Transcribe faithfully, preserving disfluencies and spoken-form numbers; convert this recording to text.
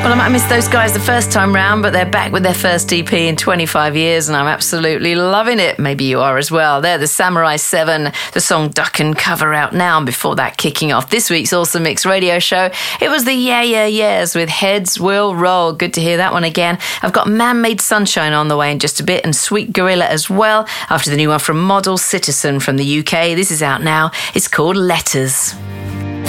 Well, I might have missed those guys the first time round, but they're back with their first E P in twenty-five years, and I'm absolutely loving it. Maybe you are as well. They're the Samurai seven, the song Duck and Cover out now, and before that, kicking off this week's Awesome Mix radio show, it was the Yeah Yeah Yeahs with Heads Will Roll. Good to hear that one again. I've got Man-Made Sunshine on the way in just a bit, and Sweet Gorilla as well, after the new one from Model Citizen from the U K. This is out now. It's called Letters.